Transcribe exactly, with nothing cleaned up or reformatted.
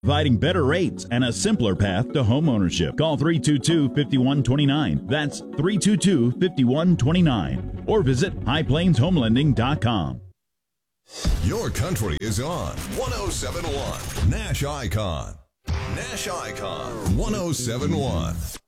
providing better rates and a simpler path to homeownership. Call three two two, five one two nine. That's three two two, five one two nine. Or visit high plains home lending dot com. Your country is on one oh seven point one Nash Icon. Nash Icon one oh seven point one.